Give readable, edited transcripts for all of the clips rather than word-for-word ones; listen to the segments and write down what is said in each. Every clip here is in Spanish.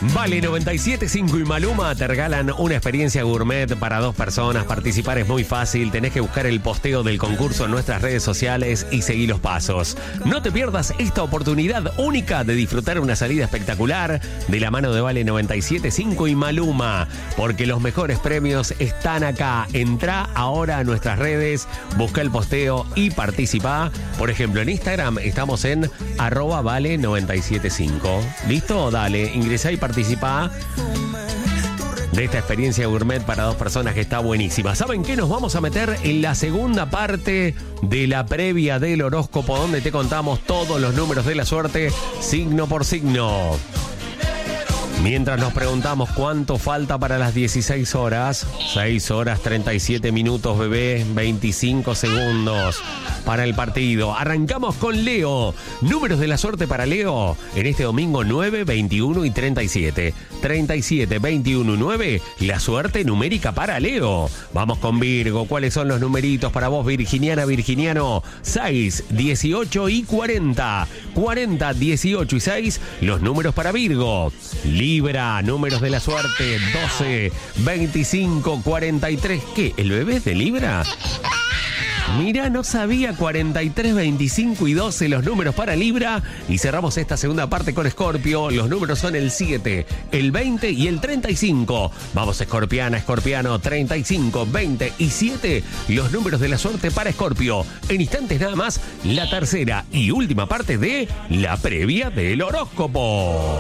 Vale 97.5 y Maluma te regalan una experiencia gourmet para 2 personas. Participar es muy fácil. Tenés que buscar el posteo del concurso en nuestras redes sociales y seguir los pasos. No te pierdas esta oportunidad única de disfrutar una salida espectacular de la mano de Vale 97.5 y Maluma. Porque los mejores premios están acá. Entrá ahora a nuestras redes, busca el posteo y participa. Por ejemplo, en Instagram estamos en @vale975. ¿Listo? Dale, ingresá y participá de esta experiencia gourmet para 2 personas que está buenísima. ¿Saben qué? Nos vamos a meter en la segunda parte de la previa del horóscopo, donde te contamos todos los números de la suerte, signo por signo. Mientras nos preguntamos cuánto falta para las 16 horas. 6 horas 37 minutos, bebé. 25 segundos para el partido. Arrancamos con Leo. Números de la suerte para Leo en este domingo: 9, 21 y 37. 37, 21 y 9. La suerte numérica para Leo. Vamos con Virgo. ¿Cuáles son los numeritos para vos, virginiana, virginiano? 6, 18 y 40. 40, 18 y 6. Los números para Virgo. Libra, números de la suerte: 12, 25, 43. ¿Qué? ¿El bebé es de Libra? Mira, no sabía. 43, 25 y 12 los números para Libra. Y cerramos esta segunda parte con Escorpio. Los números son el 7, el 20 y el 35. Vamos, escorpiana, escorpiano. 35, 20 y 7 los números de la suerte para Escorpio. En instantes nada más, la tercera y última parte de la previa del horóscopo.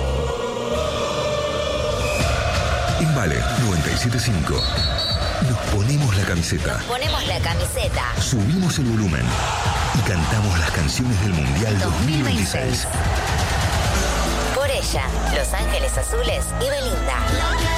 En Vale 97.5 nos ponemos la camiseta. Subimos el volumen y cantamos las canciones del Mundial 2026. Por ella, Los Ángeles Azules y Belinda.